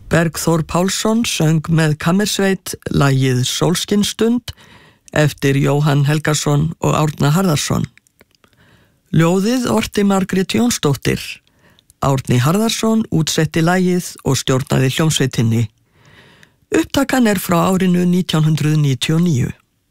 Bergþór Pálsson söng með kammersveit lagið Sólskinsstund eftir Jóhann Helgason og Árna Harðarsson. Ljóðið orti Margrét Jónsdóttir. Árni Harðarsson útsetti lagið og stjórnaði hljómsveitinni. Upptakan frá árinu 1999.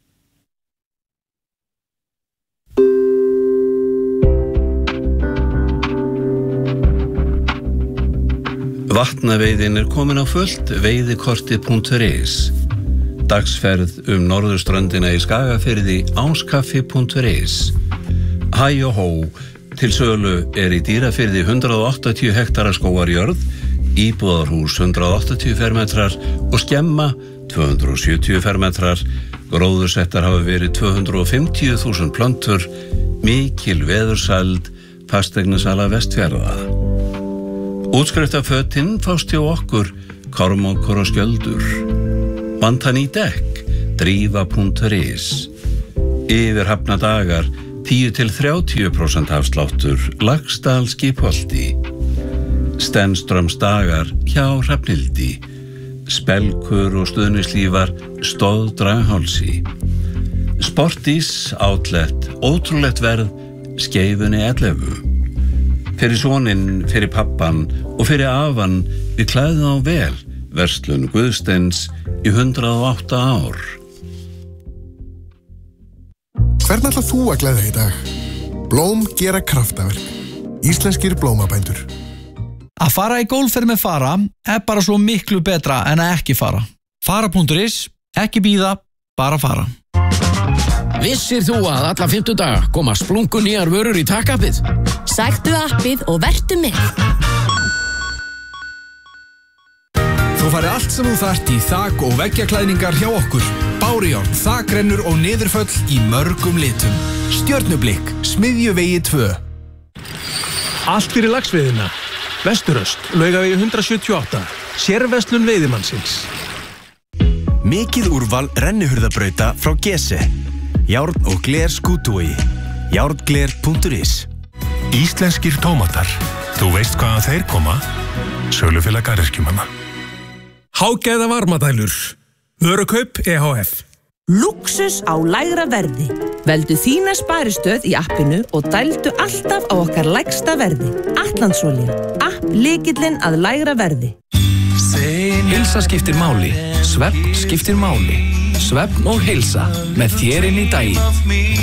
Vatnaveiðin komin á fullt, veiðikortið.is. Dagsferð norðurströndina í Skagafirði, áskaffi.is. Hæ og hó, til sölu í Dýrafirði 180 hektara skógarjörð, íbúðarhús 180 fermetrar og skemma 270 fermetrar. Gróðursettar hafa verið 250.000 plöntur, mikil veðursæld, fasteignasala Vestfjarða. Útskriftarfötin fást hjá okkur, Kormákur og Skjöldur. Vantan í dekk, drífa.is. Yfirhafna dagar, 10-30% afsláttur, Laxdal Skipholti. Stenströms dagar hjá Hrafnhildi. Spelkur og stuðnislífar, Stóð Draghálsi. Sportís, Outlet, ótrúlegt verð, Skeifunni 11. Fyrir soninn, fyrir pappan og fyrir afan við klæðum á vel, verslun Guðsteins í 108 ár. Hvern ætlar þú að gleðja í dag? Blóm gera kraftaverk. Íslenskir blómabændur. Að fara í golfferð með Fara bara svo miklu betra en að ekki fara. Fara.is, ekki bíða, bara fara. Vissir þú að alla 50 daga koma splungu nýjar vörur í takkappið? Sæktu appið og vertu með. Þú farið allt sem þú þarft í þak- og veggjaklæðningar hjá okkur. Bárujárn, þakrennur og niðurföll í mörgum litum. Stjörnublikk, Smiðjuvegi 2. Allt fyrir laxveiðina. Vesturöst, Laugavegi 178. Sérverslun veiðimannsins. Mikið úrval rennihurðabrauta frá Gese. Járn og gler skútuvogi. Járngler.is. Íslenskir tómatar. Þú veist hvaðan þeir koma? Sölufélag garðyrkjumanna. Hágæða varmadælur. Vörukaup EHF. Lúxus á lægra verði. Veldu þína sparistöð í appinu og dældu alltaf á okkar lægsta verði. Atlandsolía. App lykillinn að lægra verði. Heilsa skiptir máli. Svefn skiptir máli. Svefn og heilsa með þér inn í daginn.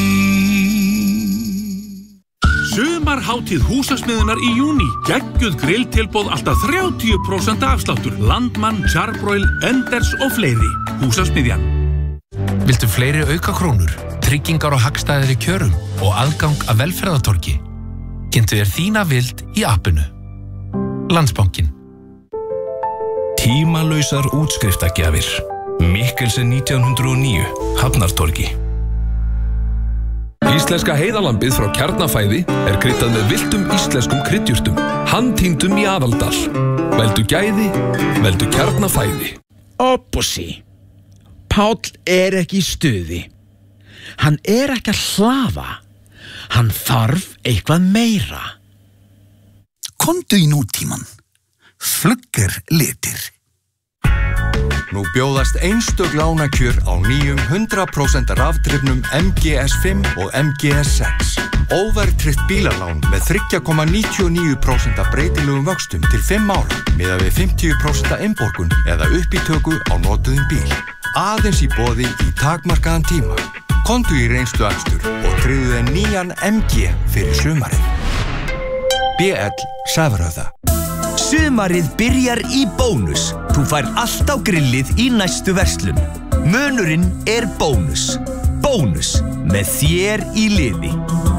Sumarhátíð húsasmiðunar í júní. Geggjuð grilltilboð alltaf 30% afsláttur. Landmann, Charbroil, Enders og fleiri. Húsasmiðjan. Viltu fleiri aukakrónur, tryggingar og hagstæðir í kjörum og aðgang að velferðartorgi? Kynntu þér þína vild í appinu. Landsbankinn. Tímalausar útskriftagjafir. Mikkelsen 1909, Hafnartorgi. Íslenska heiðalambið frá Kjarnafæði kryddað með villtum íslenskum kryddjurtum, handtýndum í Aðaldal. Veldu gæði, veldu Kjarnafæði. Opposí. Páll ekki í stuði. Hann ekki að hlaða. Hann þarf eitthvað meira. Komdu í nútíman. Flugger litir. Nú bjóðast einstök lánakjör á nýjum 100% rafdrifnum MGS5 og MGS6. Óverðtryggt bílalán með 3,99% breytilegum vöxtum til 5 ára, miðað við 50% innborgun eða uppítöku á notuðum bíl. Aðeins í boði í takmarkaðan tíma. Komdu í reynsluakstur og tryggðu þér nýjan MG fyrir sumarið. BL Sævarhöfða. Sumarið byrjar í Bónus. Þú fær allt á grillið í næstu verslun. Munurinn Bónus. Bónus, með þér í liði.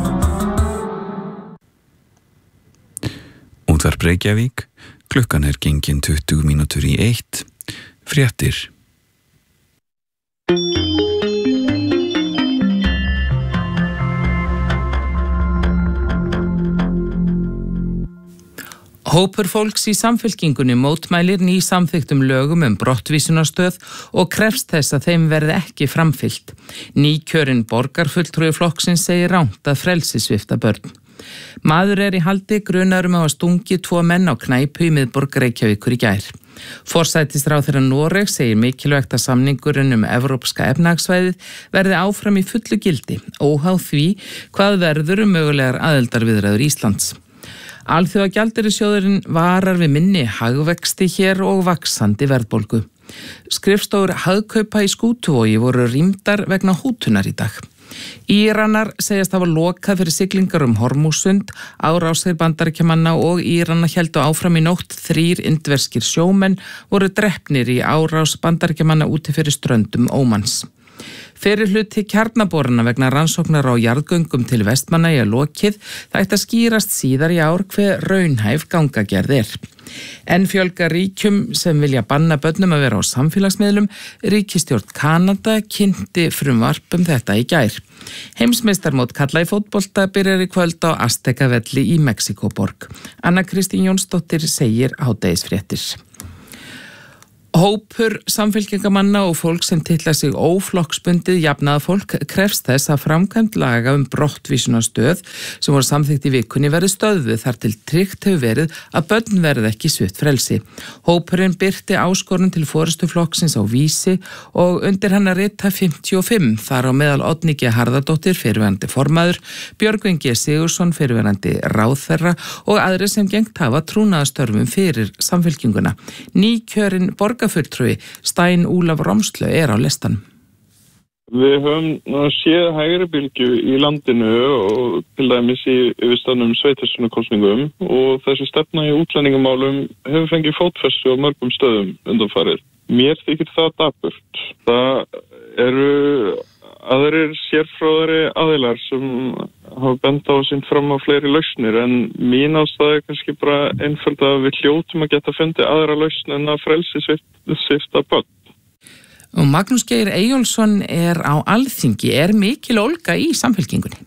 Útvarp Reykjavík. Klukkan gengin 20 mínútur í 1. Fréttir. Hópur fólks í Samfylkingunni mótmælir nýsamþykktum lögum brottvísunarstöð og krefst þess að þeim verði ekki framfylgt. Nýkjörinn borgarfulltrúi flokksins segir rangt að frelsissvipta börn. Maður í haldi grunaður að hafa stungið 2 menn á knæpu í miðborg Reykjavíkur í gær. Forsætisráðherra Noregs segir mikilvægt að samningurinn evrópska efnahagssvæðið verði áfram í fullu gildi, óháð því hvað verður mögulegar aðildarviðræður Íslands. Alþjóðagjaldeyrissjóðurinn varar við minni hagvexti hér og vaxandi verðbólgu. Skrifstofur Hagkaupa í Skútuvogi voru rýmdar vegna hótunar í dag. Íranar segjast hafa lokað fyrir siglingar Hormússund, árásir Bandaríkjamanna og Írana héldu áfram í nótt 3 indverskir sjómenn voru drepnir í árás Bandaríkjamanna úti fyrir ströndum Ómans. Fyrir hluti kjarnaborana vegna rannsóknar á jarðgöngum til Vestmannaeyja lokið, það ætti að skýrast síðar í ár hve raunhæf gangagerð En fjölga ríkjum sem vilja banna börnum að vera á samfélagsmiðlum, ríkisstjórn Kanada kynnti frumvarp þetta í gær. Heimsmeistarmót karla í fótbolta byrjar í kvöld á Aztecavelli í Mexíkóborg. Anna Kristín Jónsdóttir segir hádegisfréttir. Hópur samfylkingamanna og fólk sem titla sig óflokksbundið jafnaðarfólk krefst þess að framkvæmd laga brottvísunarstöð sem voru samþykkt í vikunni verði stöðvuð þar til tryggt hefur verið að börn verði ekki svipt frelsi. Hópurinn birti áskorun til forystuflokksins á Vísi og undir hann að rita 55, þar á meðal Oddný G. Harðardóttir, fyrrverandi formaður, Björgvin G. Sigurðsson, fyrrverandi ráðherra og aðrir sem gengt hafa trúnaðarstörfum fyrir samfylkinguna. Nýkjörinn borgarfulltrúi Stein Ólaf Romslö á listanum. Við höfum séð hægri bylgju í landinu og til dæmis í yfirstafnum sveitarstjórnarkosningum og þessi stefna í útlendingamálum hefur fengið fótfestu á mörgum stöðum undanfarið. Mér þykir það dapurt. Það eru aðrir sérfróðari aðilar sem hafa bent á að sýnt fram á fleiri lausnir en mín ástæða kannski bara einföld að við hljótum að geta fundið aðra lausn en að frelsi svipta börn. Og Magnús Geir Eyjólfsson á Alþingi. Mikil ólga í samfylkingunni?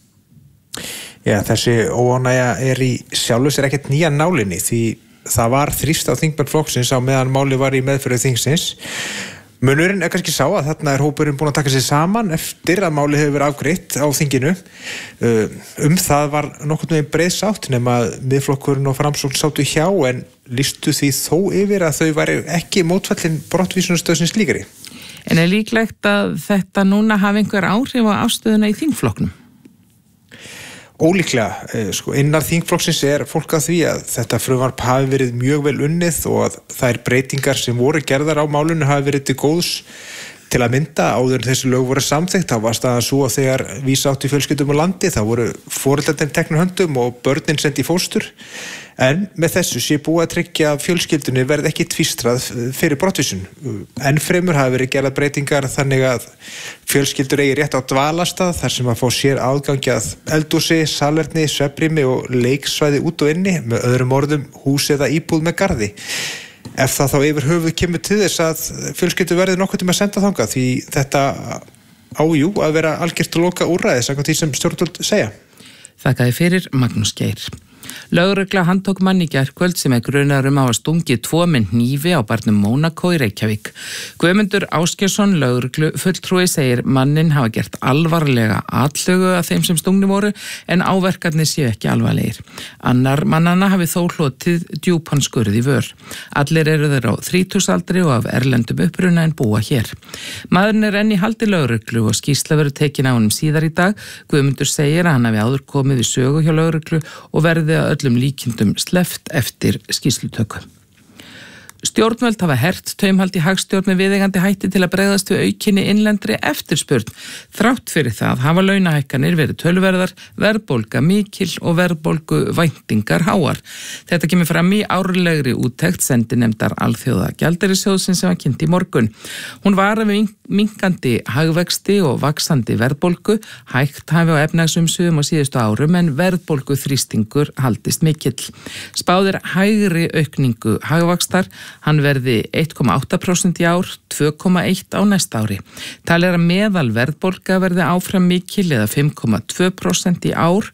Já, þessi óánægja í sjálfu sér ekkert nýja nálinni því það var þrýst á þingmenn flokksins á meðan máli var í meðferð þingsins. Munurinn kannski sá að þarna hópurinn búin að taka sig saman eftir að máli hefur verið afgreitt á þinginu. Það var nokkurn veginn breið sátt nema að Miðflokkurinn og Framsókn sátu hjá en lýstu því þó yfir að þau væri ekki mótfallin brottvísunarstöðsins líkari. En líklegt að þetta núna hafi einhver áhrif á afstöðuna í þingflokknum? Ólíklega, innan þingflokksins fólk að því að þetta frumvarp hafi verið mjög vel unnið og að þær breytingar sem voru gerðar á málinu hafi verið til góðs til að mynda áður en þessi lög voru samþykkt. Það var staðan svo að þegar vísa átti fjölskyldum á landi þá voru foreldrarnir teknir höndum og börnin sendi í fóstur. En með þessu sé búið að tryggja að fjölskyldunni verði ekki tvístrað fyrir brottvísun. Enn fremur hafi verið gerðar breytingar þannig að fjölskyldur eigi rétt á dvalastað þar sem að fá sér aðgangi að eldhúsi, salerni, svefnrými og leiksvæði út og inni, með öðrum orðum hús eða íbúð með garði. Ef það þá yfir höfuð kemur til þess að fjölskyldur verði nokkuð tíma að senda þangað því þetta ájú að vera algjört að loka úrræði samkvæmt því sem stjórnvöld segja. Þakkaði fyrir Magnús Geir. Lögregla handtók mann í gærkvöld sem grunaður að hafa stungið 2 með hnífi á barnum Mónakó í Reykjavík. Guðmundur Ásgeirsson, lögreglu fulltrúi, segir mannin hafa gert alvarlega atlögu að þeim sem stungni voru en áverkarnir séu ekki alvarlegir. Annar mannanna hafi þó hlotið djúpan skurð í vör. Allir eru þeir á 30-aldri og af erlendum uppruna en búa hér. Maðurinn enn í haldi lögreglu og skýrsla verður tekin á honum síðar í dag. Guðmundur segir að hann hafi áður komið við sögu hjá lögreglu og verði að öllum líkindum sleppt eftir skýrslutöku. Stjórnvöld hafa hert taumhald í hagstjórn með viðeigandi hætti til að bregðast við aukinni innlendri eftirspurn. Þrátt fyrir það hafa launahækkanir verið töluverðar, verðbólga mikil og verðbólgu væntingar háar. Þetta kemur fram í árlegri úttekt sendinefndar Alþjóðagjaldeyrissjóðsins sem var kynnt í morgun. Hún varar við minkandi hagvexti og vaxandi verðbólgu, hægt hafi á efnahagsumsvifum á síðustu árum en verðbólgu þrýstingur haldist mikill. Spáð hægri aukningu hagvaxtar. Hann verði 1,8% í ár, 2,1% á næsta ári. Talið að meðal verðbólga verði áfram mikil eða 5,2% í ár,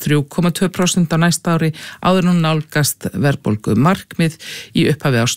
3,2% á næsta ári, áður nú nálgast verðbólgu markmið í upphafi árs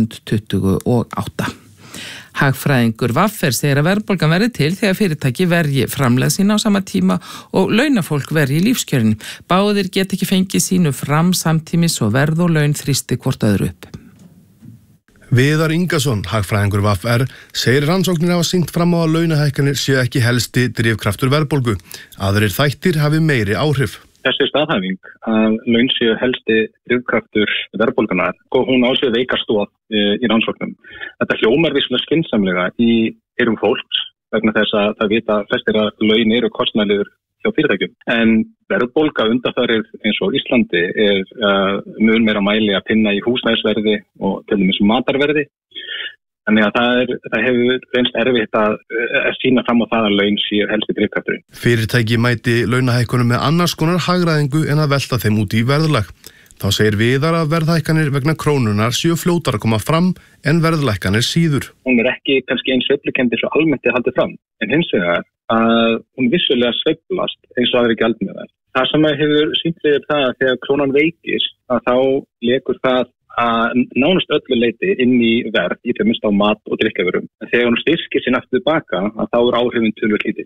2028. Hagfræðingur Vaffer segir að verðbólgan verði til þegar fyrirtæki verji framlegð sína á sama tíma og launafólk verji lífskjörin. Báðir get ekki fengið sínu fram samtímis og verð og laun þrýsti hvort öðru upp. Viðar Ingason, hagfræðingur VFR, segir rannsóknir hafa sýnt fram á að launahækkanir séu ekki helsti drifkraftur verðbólgu. Aðrir þættir hafi meiri áhrif. Þessi staðhæfing að laun séu helsti drifkraftur verðbólgunar og hún á sér veika stoð í rannsóknum. Þetta hljómar vissulega skynsamlega í eyrum fólks vegna þess að það vita flestir að laun eru kostnaðarliður hjá fyrirtækjum. En verðbólga undanfarið eins og Íslandi mun meira mæli að finna í húsnæðisverði og til dæmis matarverði. Þannig að það hefur reynst erfitt að sýna fram á það að laun séu helsti drifkrafturinn. Fyrirtæki mæti launahækkunum með annars konar hagræðingu en að velta þeim út í verðlag. Þá segir Viðar að verðhækkanir vegna krónunar séu fljótar að koma fram en verðlækkanir síður. Hún ekki kannski eins sveiflukennd eins og almennt haldið fram, en hins vegar að hún vissulega sveiflast eins og aðrir gjaldmiðlar. Það sem hefur sýnt við það að þegar krónan veikist að þá lekur það að nánast öllu leyti inn í verð, í það minnst á mat og drykkjarvörum. En þegar hún styrkir sér aftur tilbaka að þá áhrifin töluvert lítill.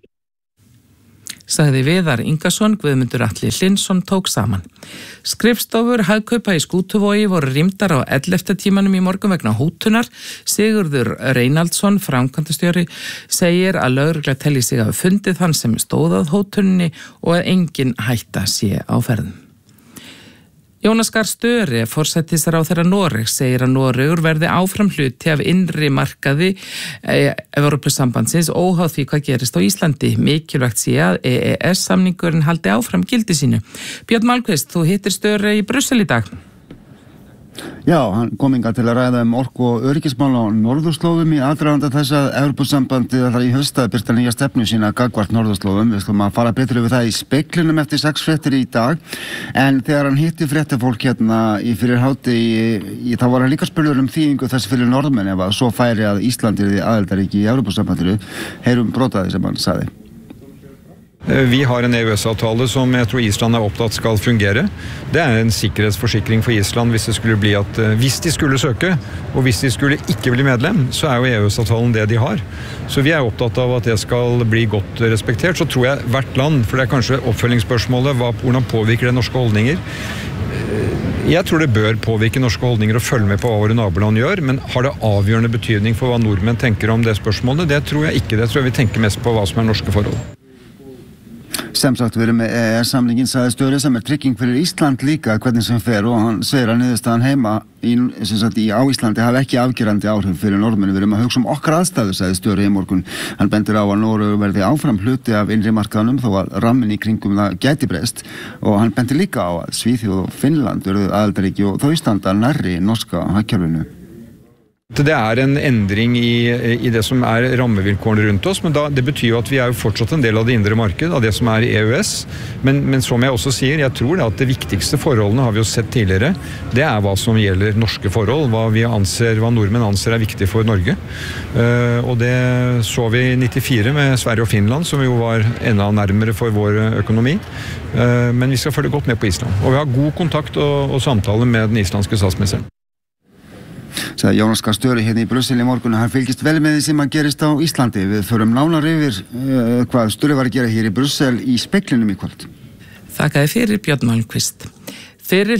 Sagði Viðar Ingason, Guðmundur Atli Hlynsson tók saman. Skrifstofur Hagkaupa í Skútuvogi voru rýmdar á 11. tímanum í morgun vegna hótunar. Sigurður Reynaldsson, framkvæmdastjóri, segir að lögregla telji sig að hafa fundið þann sem stóð að hótuninni og að engin hætta sé á ferðum. Jónas Gahr Støre, forsætisráðherra Noregs, segir að Noregur verði áfram hluti af innri markaði Evrópusambandsins óháð því hvað gerist á Íslandi. Mikilvægt sé að EES-samningurinn haldi áfram gildi sínu. Björn Málkvist, þú hittir Støre í Brussel í dag. Já, hann kom hingað til að ræða orku og öryggismál á norðurslóðum í aðdraganda þess að Evrópusambandið ætlar í haust að birta nýja stefnu sína gagnvart norðurslóðum. Við slum að fara betur yfir það í Speglinum eftir 6 fréttir í dag. En þegar hann hitti fréttafólk hérna fyrir hádegi, þá var hann líka spurður þýðingu þess fyrir norðmenn ef að svo færi að Ísland yrði aðildarríki í Evrópusambandinu. Heyrum brotaði sem han sagði. Vi har en EØS-avtale som jeg tror Island er opptatt skal fungere. Det er en sikkerhetsforsikring for Island hvis det skulle bli at hvis de skulle søke, og hvis de skulle ikke bli medlem, så er jo EØS-avtalen det de har. Så vi er opptatt av at det skal bli godt respektert. Så tror jeg hvert land, for det er kanskje oppfølgingsspørsmålet, hvordan påvirker det norske holdninger? Jeg tror det bør påvirke norske holdninger å følge med på hva våre naboland gjør, men har det avgjørende betydning for hva nordmenn tenker om det spørsmålet? Det tror jeg ikke. Det tror jeg vi tenker mest på hva som er norske forhold. Sem sagt við erum með EES-samningin, sagði Støre, sem trygging fyrir Ísland líka hvernig sem fer og hann segir að niðurstaðan heima á Íslandi hafi ekki afgerandi áhrif fyrir norðmenn. Við erum að hugsa okkar aðstæðu, sagði Støre í morgun. Hann bendir á að Noregur verði áfram hluti af innri markaðnum þó að rammin í kringum það gæti breyst og hann bendir líka á að Svíþjóð og Finnland verðu aðildarríki og þau standa nærri norska hagkerfinu. Det er en endring i det som er rammevilkårene rundt oss, men det betyr jo at vi er jo fortsatt en del av det indre marked, av det som er i EØS. Men som jeg også sier, jeg tror at det viktigste forholdene har vi jo sett tidligere. Det er hva som gjelder norske forhold, hva nordmenn anser er viktig for Norge. Og det så vi i 94 med Sverige og Finland, som jo var enda nærmere for vår økonomi. Men vi skal følge godt med på Island. Og vi har god kontakt og samtale med den islandske statsministeren. Sagði Jónas Gahr Støre hérna í Brussel í morgun. Hann fylgist vel með því sem að gerist á Íslandi. Við förum nánar yfir hvað Støre var að gera hér í Brussel í Speglinum í kvöld. Þakkaði fyrir Björn Málkvist. Fyrir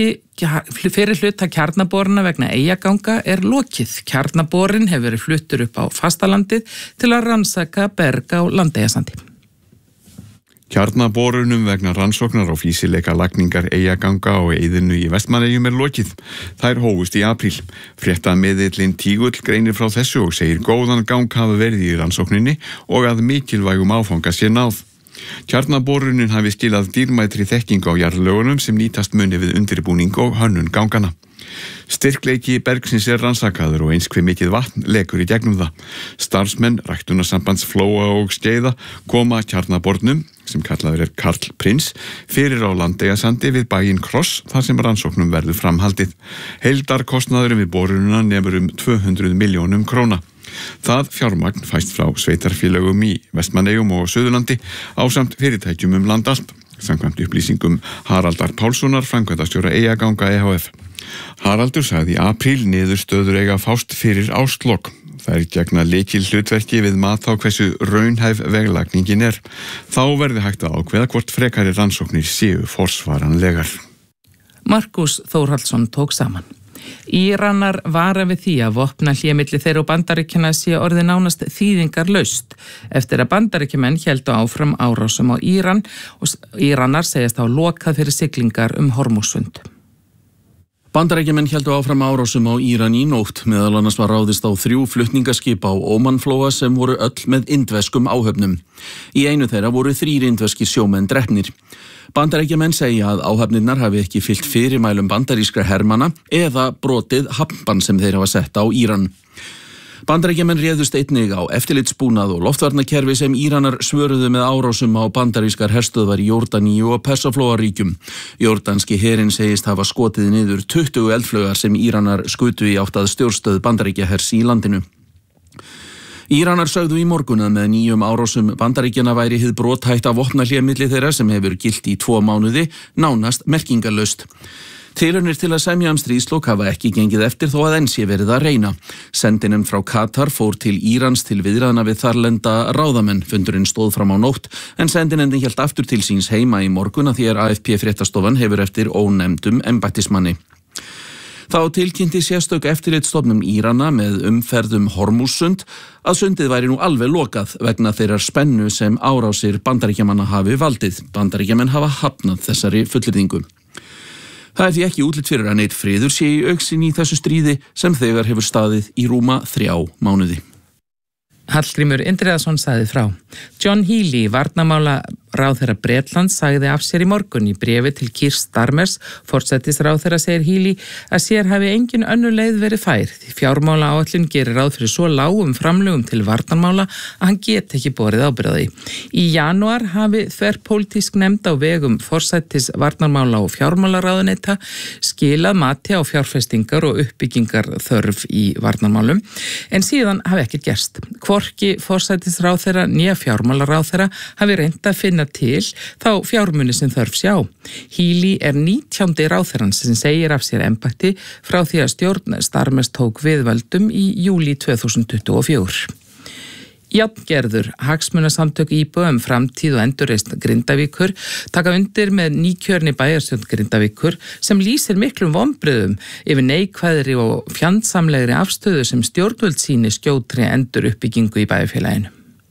hluta kjarnaborana vegna Eyjaganga er lokið. Kjarnaborin hefur verið fluttur upp á fastalandið til að rannsaka berg á Landeyjasandi. Kjarnaborunum vegna rannsóknar á fýsileika lagningar Eyjaganga og Eyðinu í Vestmannaeyjum er lokið. Þær hófust í apríl. Fréttamiðillinn Tígull greinir frá þessu og segir góðan gang hafa verið í rannsókninni og að mikilvægum áfanga sé náð. Kjarnaborunin hafi skilað dýrmætri þekkingu á jarðlögunum sem nýtast muni við undirbúning og hönnun gangana. Styrkleiki bergsins er rannsakaður og eins hve mikið vatn lekur í gegnum það. Starfsmenn ræktunarsambands Flóa og Skeiða koma Kjarnabornum, sem kallaður er Karl Prins, fyrir á Landeyjasandi við bæinn Kross þar sem rannsóknum verður framhaldið. Heildarkostnaðurinn við borununa nemur 200 milljónum króna. Það fjármagn fæst frá sveitarfélögum í Vestmannaeyjum og Suðurlandi ásamt fyrirtækjum land allt, samkvæmt upplýsingum Haraldar Pálssonar, framkvæmdastjóra Eyjaganga EHF. Haraldur sagði í apríl niðurstöður eiga fást fyrir árslok. Það gegna lykil hlutverki við mat á hversu raunhæf veglagningin er. Þá verði hægt að ákveða hvort frekari rannsóknir séu forsvaranlegar. Markus Þórhallsson tók saman. Íranar vara við því að vopnahlé milli þeirra og Bandaríkjanna sé orðið nánast þýðingarlaust eftir að Bandaríkjamenn héldu áfram árásum á Íran og Íranar segjast á lokað fyrir siglingar Hormúzsund. Bandaríkjamenn héldu áfram árásum á Íran í nótt, meðal annars var ráðist á 3 flutningaskip á Ómanflóa sem voru öll með indverskum áhöfnum. Í einu þeirra voru 3 indverskir sjómenn drepnir. Bandaríkjamenn segja að áhafnirnar hafi ekki fylgt fyrirmælum bandarískra hermanna eða brotið hafnbann sem þeir hafa sett á Íran. Bandaríkjamenn réðust einnig á eftirlitsbúnað og loftvarnakerfi sem Íranar svöruðu með árásum á bandarískar herstöðvar í Jórdaníu og Persaflóaríkjum. Jórdanski herinn segist hafa skotið niður 20 eldflaugar sem Íranar skutu í átt að stjórnstöð Bandaríkjahers í landinu. Íranar sögðu í morgun að með nýjum árásum Bandaríkjanna væri hið brothætta vopnahlé milli þeirra sem hefur gilt í 2 mánuði nánast merkingarlaust. Tilraunir til að semja stríðslok hafa ekki gengið eftir þó að enn sé verið að reyna. Sendinefnd frá Katar fór til Írans til viðræðna við þarlenda ráðamenn. Fundurinn stóð fram á nótt en sendinefndin hélt aftur til síns heima í morgun að því AFP fréttastofan hefur eftir ónefndum embættismanni. Þá tilkynnti sérstök eftirlitsstofnun Írana með umferðum Hormúzsund að sundið væri nú alveg lokað vegna þeirrar spennu sem árásir Bandaríkjamanna hafi valdið. Bandaríkjamenn hafa hafnað þessari fullyrðingu. Það því ekki útlit fyrir að neitt friður sé í augsýn í þessu stríði sem þegar hefur staðið í rúma 3 mánuði. Hallgrímur Indriðason sagði frá. John Healey, varnarmála ráðherra Bretlands, sagði af sér í morgun í bréfi til Keir Starmers, forsætisráðherra segir Healey að sér hafi engin önnur leið verið fær. Því fjármálaáætlun gerir ráð fyrir svo lágum framlögum til varnarmála að hann get ekki borið ábyrgð á því. Í janúar hafi þverpólitísk nefnd á vegum forsætis varnarmála og fjármálaráðuneyta skilað mati á fjárfestingar og uppbyggingar þörf í varnarmálum, en síðan hafi ekkert gerst. Hvorki forsætisráðherra né fjármálaráðherra hafi reynt að finna til þá fjármuni sem þörf sjá. Healey 19. ráðherran sem segir af sér embætti frá því að stjórn Starmers tók við völdum í júlí 2024. Jafngerður, hagsmunasamtök íbúa framtíð og endurreisn Grindavíkur taka undir með nýkjörni bæjarstjórn Grindavíkur sem lýsir miklum vonbrigðum yfir neikvæðri og fjandsamlegri afstöðu sem stjórnvöld sýni skjótri enduruppbyggingu í bæjarfélaginu.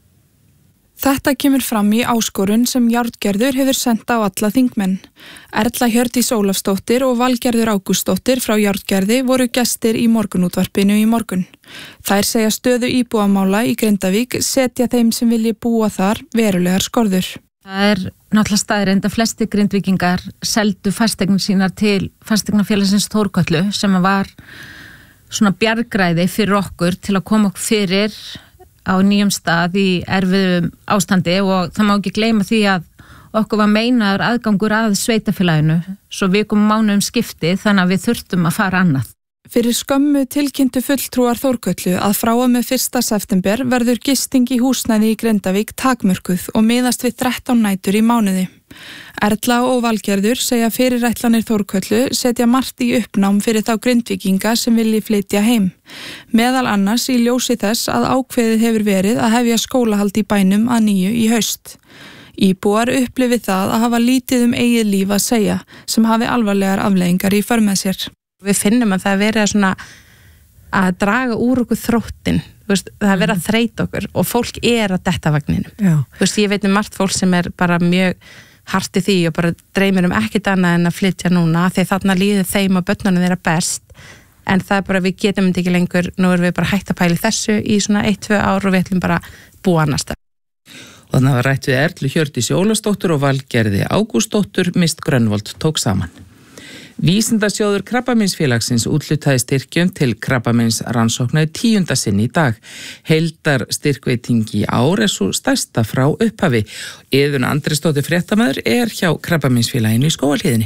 Þetta kemur fram í áskorun sem Járngerður hefur sent á alla þingmenn. Erla Hjördís Ólafsdóttir og Valgerður Ágústsdóttir frá Járngerði voru gestir í morgunútvarpinu í morgun. Þær segja stöðu íbúamála í Grindavík setja þeim sem vilji búa þar verulegar skorður. Það náttúrulega staðreynd að flesti grindvíkingar seldu fasteignir sínar til fasteignafélagsins Þórkötlu sem var svona bjargræði fyrir okkur til að koma okkur fyrir á nýjum stað í erfiðum ástandi og það má ekki gleyma því að okkur var meinaður aðgangur að sveitafélaginu svo vikum mánuðum skipti þannig að við þurftum að fara annað. Fyrir skömmu tilkynntu fulltrúar Þórkötlu að frá og með 1. september verður gisting í húsnæði í Grindavík takmörkuð og miðast við 13 nætur í mánuði. Erla og Valgerður segja fyrirætlanir Þórkötlu setja margt í uppnám fyrir þá grindvíkinga sem vilji flytja heim. Meðal annars í ljósi þess að ákveðið hefur verið að hefja skólahald í bænum að nýju í haust. Íbúar upplifið það að hafa lítið eigið líf að segja sem hafi alvarlegar afleiðingar í för með sér. Við finnum að það verið að draga úr okkur þróttin. Það verið að þreyta okkur og fólk að detta vagninum. Ég veit margt fólk sem bara mjög hart í því og bara dreymir ekkert annað en að flytja núna því þarna líður þeim og börnunum þeirra best en það bara við getum þetta ekki lengur, nú erum við bara hægt að pæla þessu í svona 1-2 ár og við ætlum bara búa annars það. Og þannig var rætt við Erlu Hjördís Ólafsdóttur og Valgerði Ágústsdóttur Mist Grönvold tók saman. Vísindasjóður Krabbameinsfélagsins úthlutaði styrkjum til krabbameinsrannsókna í 10. sinn í dag. Heildar styrkveiting í ár svo stærsta frá upphafi. Iðunn Andrisdóttir fréttamaður hjá Krabbameinsfélaginu í Skógarhlíðinni.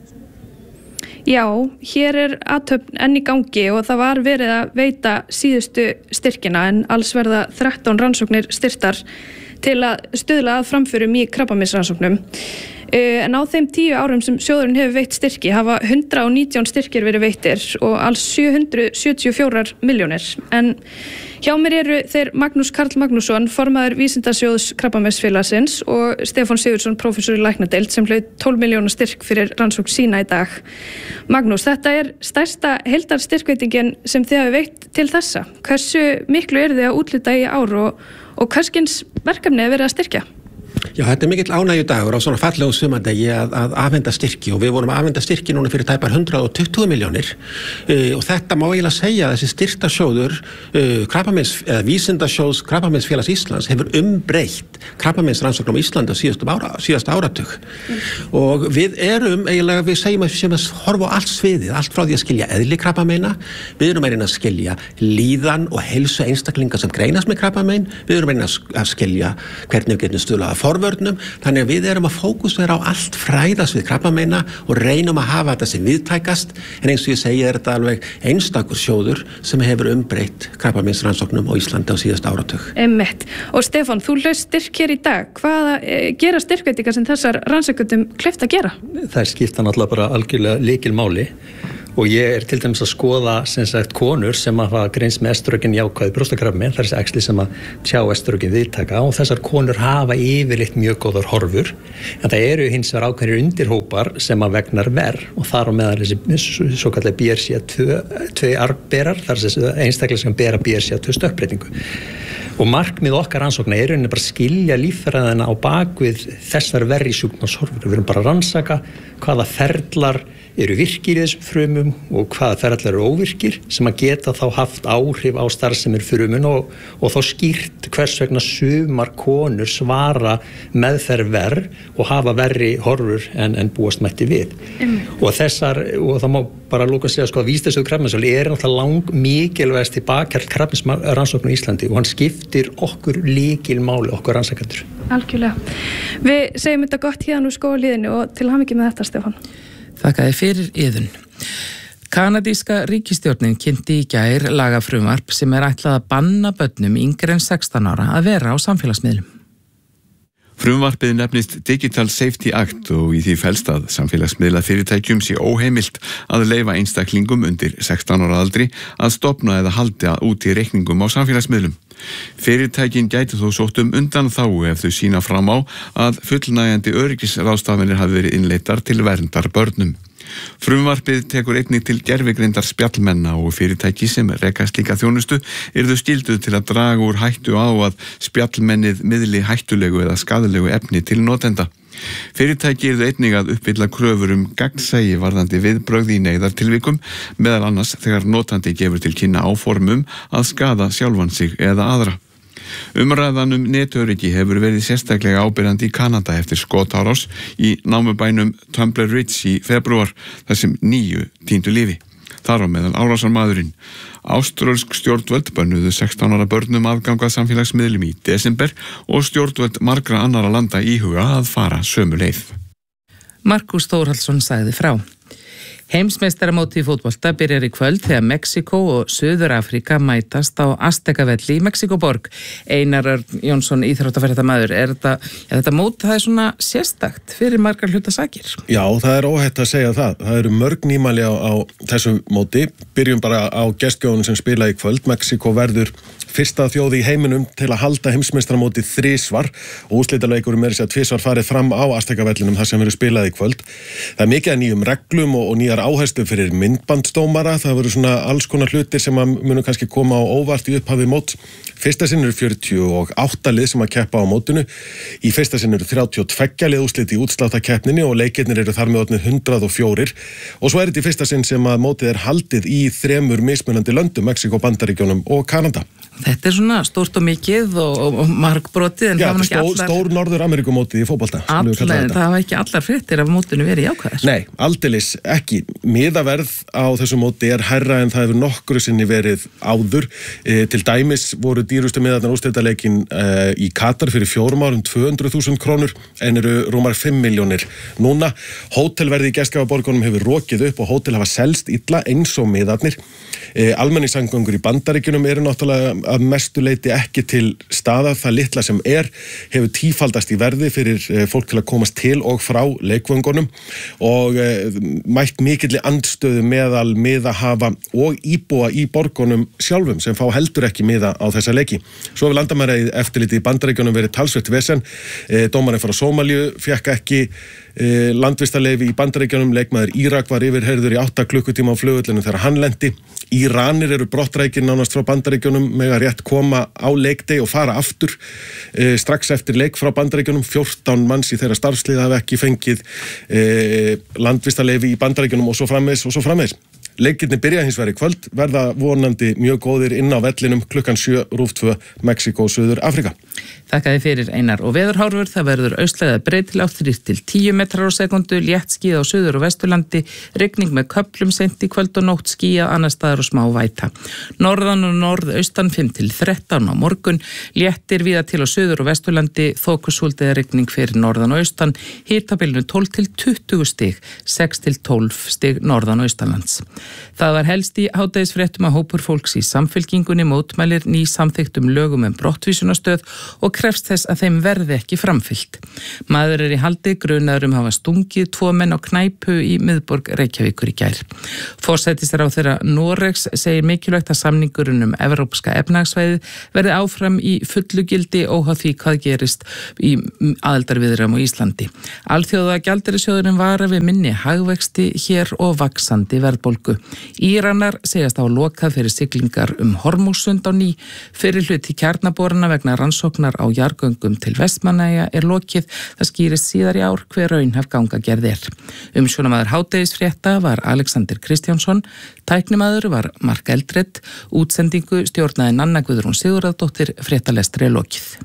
Já, hér athöfn enn í gangi og það var verið að veita síðustu styrkina en alls verða 13 rannsóknir styrtar til að stuðla að framförum í krabbameinsrannsóknum. En á þeim 10 árum sem sjóðurinn hefur veitt styrki hafa 119 styrkir verið veittir og alls 774 milljónir. En hjá mér eru þeir Magnús Karl Magnússon, formaður Vísindasjóðs Krabbameinsfélagsins og Stefán Sigurðsson, prófessor í læknadeild sem hlaut 12 milljóna styrk fyrir rannsókn sína í dag. Magnús, þetta stærsta heildarstyrkveitingin sem þið hafi veitt til þessa. Hversu miklu eru þið að útluta í ár og hvers kyns verkefni er verið að styrkja? Já, þetta mikill ánægjudagur á svona fallegum sumardegi að afhenda styrki og við vorum að afhenda styrki núna fyrir tæpar 120 milljónir og þetta má eiginlega segja að þessi styrktarsjóður Vísindasjóðs Krabbameinsfélags Íslands hefur umbreytt krabbameinsrannsóknum á Íslandi á síðasta áratug og við eiginlega, við segjum að við horfa á allt sviðið, allt frá því að skilja eðli krabbameina, við erum að skilja líðan og heilsu einstaklinga sem greinast með krabbamein, við erum að skilja hvernig við getum stuðlað að forvörnum, þannig að við erum að fókusera á allt fræðasvið krabbameina og reynum að hafa þetta sem viðtækast en eins og ég segi þetta alveg einstakur sjóður sem hefur umbreytt krabbameinsrannsóknum á Íslandi á síðasta áratug. Einmitt. Og Stefán, þú hlaust styrk hér í dag. Hvað gera styrkveitingar sem þessar rannsóknum kleift að gera? Það skipta náttúrulega bara algjörlega lykilmáli og ég til dæmis að skoða sem sagt konur sem að hafa greinst með estrógen jákvæð brjóstakrabbamein, það þessi æxli sem að tjá estrógen viðtaka og þessar konur hafa yfirleitt mjög góðar horfur en það eru hins vegar ákveðnir undirhópar sem að vegnar verr og þar á meðal þessi svo kallega BRCA2 arfberar, það þessi einstaklega sem bera BRCA2 stökkbreytingu og markmið okkar rannsókna er bara að skilja líffræðina á bakvið þessar verri sjúkdómshorfur, við erum bara að rannsaka hvaða ferlar eru virkir í þessum frumum og hvaða ferlar eru óvirkir sem að geta þá haft áhrif á starfsemir frumun og þá skýrt hvers vegna sumar konur svara meðferð verr og hafa verri horfur en búast mætti við. Og það má bara lóka að segja að Vísindasjóður Krabbameinsfélags er náttúrulega mikilvægast til bakhjarl krabbameinsrannsóknum í Íslandi og hann skiptir okkur lykilmáli, okkur rannsakendur. Algjörlega. Við segjum þetta gott hérna úr skóliðinu og til hamingju með þetta, Stefán. Þakka þér fyrir yðun. Kanadíska ríkisstjórnin kynnti í gær lagafrumvarp sem ætlað að banna börnum yngri en 16 ára að vera á samfélagsmiðlum. Frumvarpið nefnist Digital Safety Act og í því felst að samfélagsmiðla fyrirtækjum sé óheimilt að leyfa einstaklingum undir 16 ára aldri að stofna eða halda út í reikningum á samfélagsmiðlum. Fyrirtækin gæti þó sótt undanþágu ef þau sýna fram á að fullnægjandi öryggisráðstafanir hafi verið innleiddar til verndar börnum. Frumvarpið tekur einnig til gervigreindar spjallmenna og fyrirtæki sem reka slíka þjónustu yrðu skylduð til að draga úr hættu á að spjallmennið miðli hættulegu eða skaðlegu efni til notenda. Fyrirtæki yrðu einnig að uppfylla kröfur gagnsæi varðandi viðbrögð í neyðartilvikum, meðal annars þegar notandi gefur til kynna áformum að skaða sjálfan sig eða aðra. Umræðan netöryggi hefur verið sérstaklega ábyrjandi í Kanada eftir skotárás í námubænum Tumbler Ridge í febrúar þar sem 9 týndu lífi. Þar á meðal árásarmaðurinn. Áströlsk stjórnvöld bönnuðu 16 ára börnum aðganga samfélagsmiðlum í desember og stjórnvöld margra annara landa íhuga að fara sömu leið. Markus Þórhallsson sagði frá. Heimsmeistaramótið í fótbolta byrjar í kvöld þegar Mexíkó og Suður-Afríka mætast á Aztecavelli í Mexíkóborg. Einar Örn Jónsson, íþróttafréttamaður, þetta mót, það svona sérstakt fyrir margar hlutasakir? Já, það óhætt að segja það. Það eru mörg nýmæli á þessu móti. Byrjum bara á gestgjóðunum sem spila í kvöld. Mexíkó verður fyrsta þjóð í heiminum til að halda heimsmeistaramótið 3 og úrslitaleikurinn að 2 farið fram á Aztecavellinum þar sem verður spilað í kvöld. Það er mikið af nýjum reglum og nýjar áherslu fyrir myndbandsdómara. Það verður svona alls konar hlutir sem munu kannski koma á óvart í upphafi móts. Fyrsta sinn eru 48 lið sem að keppa á mótinu. Í fyrsta sinn eru 32 lið úrslit í útsláttakeppninni og leikirnir eru þar með 104. Og svo er þetta í fyrsta sinn sem að mótið er haldið í 3 mismunandi löndum, Mexíkó, Bandaríkjunum og Kanada. Þetta svona stórt og mikið og margbrotið en það var ekki allar... Stór Norður-Ameríkumótið í fótbolta. Það var ekki allar fréttir af mótinu verið jákvæðar. Nei, aldeilis ekki. Miðaverð á þessu móti er hærra en það hefur nokkru sinni verið áður. Til dæmis voru dýrustu miðarnar úrslitaleikin í Katar fyrir 4 árum 200.000 krónur en eru rúmar 5 milljónir. Núna, hótelverði í gestgjafaborgunum hefur rokið upp og hótel hafa selst illa eins og miðarnir. Almenningssamgöngur í Bandaríkjunum eru náttúrulega að mestu leyti ekki til staðar. Það litla sem hefur tífaldast í verði fyrir fólk til að komast til og frá leikvöngunum og mætt mikilli andstöðu meðal miðahafa og íbúa í borgunum sjálfum sem fá heldur ekki miða á þessa leiki. Svo hefur landamæraið eftirlitið í Bandaríkjunum verið talsvert vesen. Dómarinn frá Sómalíu fékk ekki landvistarleyfi í Bandaríkjunum, leikmaður Írak var yfirheyrður í 8 klukkutíma á flugvöllinu þegar hann lendi. Íranir eru brottrækir nánast frá Bandaríkjunum, mega rétt koma á leikdegi og fara aftur strax eftir leik frá Bandaríkjunum. 14 manns í þeirra starfslið hafa ekki fengið landvistarleyfi í Bandaríkjunum og svo framvegis. Leikirnir byrja hins vegar í kvöld, verða vonandi mjög góðir inn á vellinum klukkan 7, RÚV 2, Mexíkó, Suður Afrika. Þakkaði fyrir Einar og veðurhorfur. Það verður austlæða breytilátt 3-10 metrar á sekundu, létt skýjað á Suður- og Vesturlandi, rigning með köflum seint í kvöld og nótt, skýjað annars staðar og smá væta. Norðan og norðaustan 5-13 á morgun, léttir víða til á Suður- og Vesturlandi, þokusúld eða rigning fyrir norðan og austan, hitabilinu 12-20 stig, 6-12 stig norðan og austanlands. Það var helst í hádegisfréttum að hópur fólks í Samfylkingunni mótmælir samþykktum lögum brottvísunarstöð og krefst þess að þeim verði ekki framfylgt. Maður í haldi, grunaður hafa stungið 2 menn á knæpu í miðborg Reykjavíkur í gær. Forsætisráðherra Noregs segir mikilvægt að samningurinn Evrópska efnahagssvæðið verði áfram í fullu gildi óháð því hvað gerist í aðildarviðræðum á Íslandi. Alþjóða gjaldeyrisjóðurinn varar við minni hagvexti hér og vaxandi verðbólgu. Íranar segjast á lokað fyrir siglingar Hormússund á ný. Fyrir hluti kjarnaborana vegna rannsóknar á jarðgöngum til Vestmannaeyja lokið. Það skýrist síðar í ár hver raunhæf gangagerð Umsjónamaður hádegisfrétta var Alexander Kristjánsson, tæknimaður var Mark Eldred, útsendingu stjórnaði Nanna Guðrún Sigurðardóttir, fréttalestri lokið.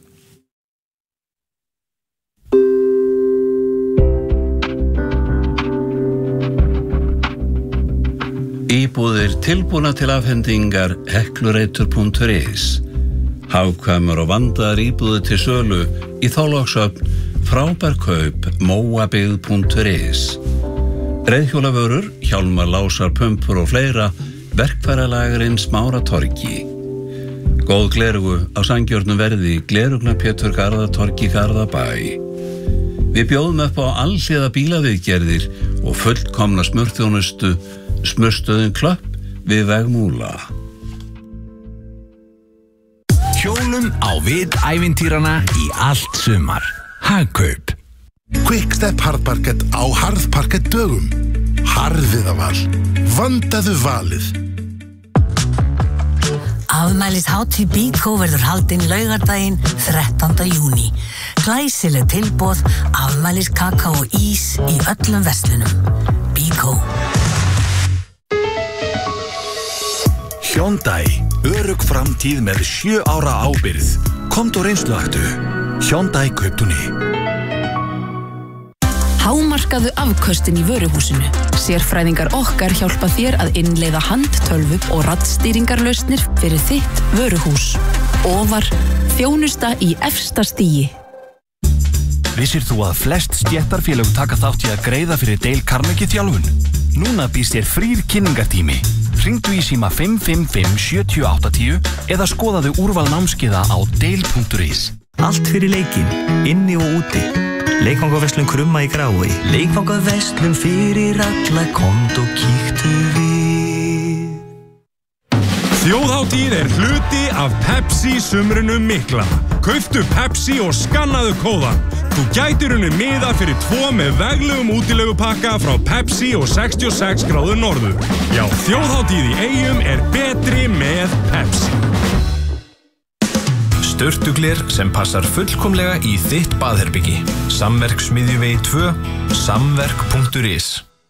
Íbúðir tilbúna til afhendingar heklureitur.is. Hagkvæmur og vandaðar íbúðir til sölu í Þorlákshöfn, frábær kaup móabyggð.is. Reiðhjólavörur, hjálmar, lásar, pumpur og fleira, verkfæralagurinn Smáratorgi. Góð glerugu á sanngjörnum verði, Glerugna Pétur Garðatorgi Garðabæ. Við bjóðum upp á alhliða bílaviðgerðir og fullkomna smurþjónustu, Smurstöðin Klöpp við veg Múla. Hjólum á við ævintýrana í allt sumar. Hagkaup. Quickstep harðparkett á harðparkett dögum. Harðiðaval. Vandaðu valið. Afmælishátíð Bíkó verður haldin laugardaginn 13. júní. Glæsileg tilboð, afmæliskaka og ís í öllum verslunum. Bíkó. Hyundai, örugg framtíð með 7 ára ábyrgð. Komdu og reynsluaktu. Hyundai Kauptúni. Hámarkaðu afköstin í vöruhúsinu. Sérfræðingar okkar hjálpa þér að innleiða handtölvu og raddstýringarlausnir fyrir þitt vöruhús. Ofar, þjónusta í efsta stigi. Vissir þú að flest stéttarfélög taka þátt í að greiða fyrir Dale Carnegie þjálfun? Núna býðst þér frýr kynningartími. Hringdu í síma 555 7810 eða skoðaðu úrval námskeiða á dale.is. Allt fyrir leikinn, inni og úti. Leikvangaverslun Krumma í Grái. Leikvangaverslun fyrir alla, komdu og kíktu við. Þjóðhátíð hluti af Pepsi sumrinu mikla. Kauftu Pepsi og skannaðu kóðan. Þú gætir unnið miða fyrir 2 með veglegum útilegupakka frá Pepsi og 66 gráður norður. Já, þjóðhátíð í Eyjum betri með Pepsi. Sturtugler sem passar fullkomlega í þitt baðherbyggi. Samverksmiðjuvegi 2, samverk.is.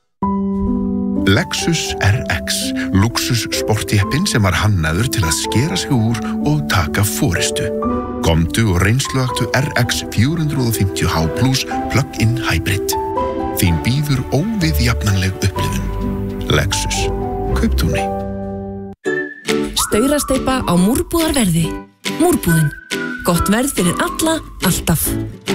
Lexus RX, luxus sportjeppinn sem var hannaður til að skera sig úr og taka forystu. Komdu og reynsluaktu RX 450h Plus Plug-in Hybrid. Þín býður óviðjafnanleg upplifun. Lexus. Kauptúni. Staurasteypa á múrbúðarverði. Múrbúðin. Gott verð fyrir alla, alltaf.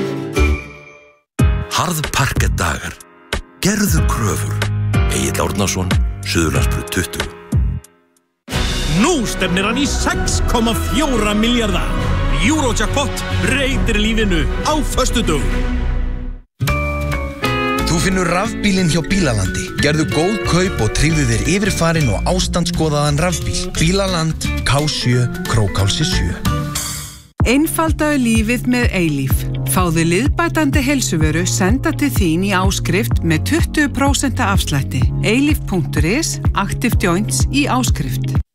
Harðparkettdagar. Gerðu kröfur. Egill Árnason, Suðurlandsbraut 20. Nú stefnir hann í 6,4 milljarða. Eurojackpot breytir lífinu á föstudögum. Þú finnur rafbílinn hjá Bílalandi. Gerðu góð kaup og tryggðu þér yfirfarinn og ástandskoðaðan rafbíl. Bílaland, K7, Krókálsi 7. Einfaldaðu lífið með Eilíf. Fáðu liðbætandi heilsuvöru senda til þín í áskrift með 20% afslætti. Eilíf.is, Active Joints í áskrift.